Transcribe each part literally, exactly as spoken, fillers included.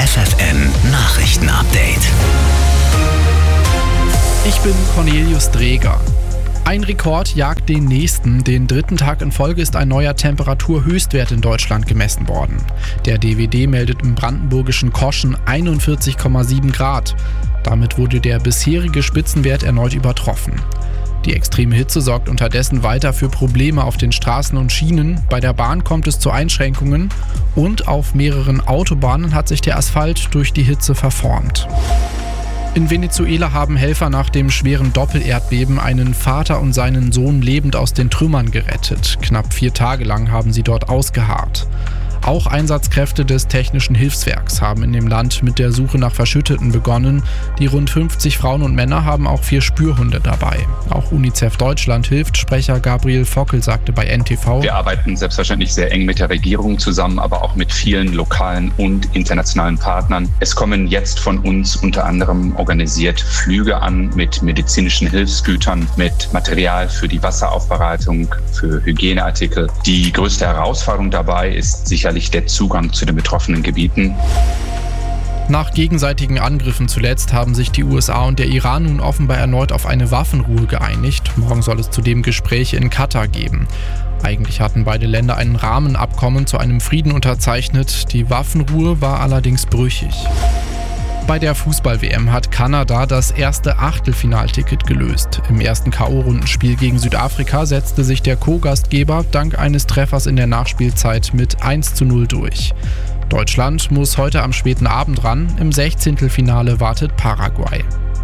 F F M Nachrichten-Update. Ich bin Cornelius Dreger. Ein Rekord jagt den nächsten. Den dritten Tag in Folge ist ein neuer Temperaturhöchstwert in Deutschland gemessen worden. Der D W D meldet im brandenburgischen Koschen einundvierzig Komma sieben Grad. Damit wurde der bisherige Spitzenwert erneut übertroffen. Die extreme Hitze sorgt unterdessen weiter für Probleme auf den Straßen und Schienen. Bei der Bahn kommt es zu Einschränkungen und auf mehreren Autobahnen hat sich der Asphalt durch die Hitze verformt. In Venezuela haben Helfer nach dem schweren Doppelerdbeben einen Vater und seinen Sohn lebend aus den Trümmern gerettet. Knapp vier Tage lang haben sie dort ausgeharrt. Auch Einsatzkräfte des Technischen Hilfswerks haben in dem Land mit der Suche nach Verschütteten begonnen. Die rund fünfzig Frauen und Männer haben auch vier Spürhunde dabei. Auch UNICEF Deutschland hilft. Sprecher Gabriel Fockel sagte bei N T V: Wir arbeiten selbstverständlich sehr eng mit der Regierung zusammen, aber auch mit vielen lokalen und internationalen Partnern. Es kommen jetzt von uns unter anderem organisiert Flüge an mit medizinischen Hilfsgütern, mit Material für die Wasseraufbereitung, für Hygieneartikel. Die größte Herausforderung dabei ist sicherlich der Zugang zu den betroffenen Gebieten. Nach gegenseitigen Angriffen zuletzt haben sich die U S A und der Iran nun offenbar erneut auf eine Waffenruhe geeinigt. Morgen soll es zudem Gespräche in Katar geben. Eigentlich hatten beide Länder ein Rahmenabkommen zu einem Frieden unterzeichnet. Die Waffenruhe war allerdings brüchig. Bei der Fußball-W M hat Kanada das erste Achtelfinalticket gelöst. Im ersten K O-Rundenspiel gegen Südafrika setzte sich der Co-Gastgeber dank eines Treffers in der Nachspielzeit mit eins zu null durch. Deutschland muss heute am späten Abend ran. Im Sechzehntelfinale wartet Paraguay.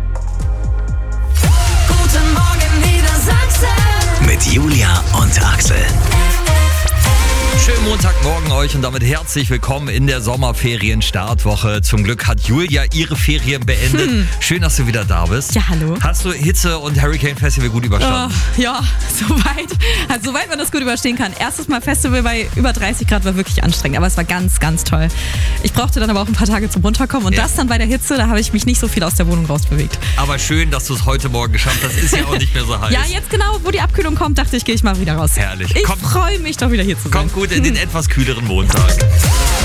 Guten Morgen Niedersachsen mit Julia und Axel. Schönen Montagmorgen euch und damit herzlich willkommen in der Sommerferien-Startwoche. Zum Glück hat Julia ihre Ferien beendet. Hm. Schön, dass du wieder da bist. Ja, hallo. Hast du Hitze und Hurricane Festival gut überstanden? Oh, ja, soweit. Also, soweit man das gut überstehen kann. Erstes Mal Festival bei über dreißig Grad war wirklich anstrengend, aber es war ganz, ganz toll. Ich brauchte dann aber auch ein paar Tage zum Runterkommen und ja. das dann bei der Hitze, da habe ich mich nicht so viel aus der Wohnung rausbewegt. Aber schön, dass du es heute Morgen geschafft hast. Ist ja auch nicht mehr so heiß. Ja, jetzt genau, wo die Abkühlung kommt, dachte ich, gehe ich mal wieder raus. Herrlich. Ich freue mich doch wieder hier zu sein. Kommt gut in den etwas kühleren Montag.